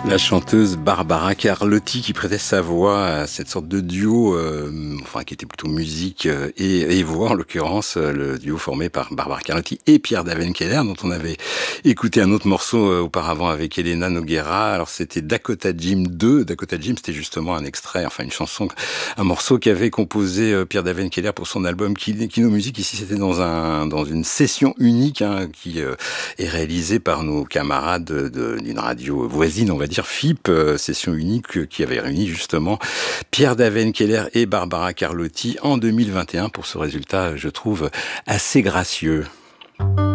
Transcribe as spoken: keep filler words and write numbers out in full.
La chanteuse Barbara Carlotti qui prêtait sa voix à cette sorte de duo, euh, enfin qui était plutôt musique euh, et, et voix en l'occurrence, euh, le duo formé par Barbara Carlotti et Pierre Daven-Keller, dont on avait écouté un autre morceau euh, auparavant avec Elena Noguera. Alors c'était Dakota Jim deux. Dakota Jim, c'était justement un extrait, enfin une chanson, un morceau qu'avait composé euh, Pierre Daven-Keller pour son album Kino Music. Ici c'était dans un dans une session unique hein, qui euh, est réalisée par nos camarades de- de- d'une radio voisine, on va dire F I P, euh, session unique euh, qui avait réuni justement Pierre Daven-Keller et Barbara Carlotti en deux mille vingt et un pour ce résultat, je trouve, assez gracieux.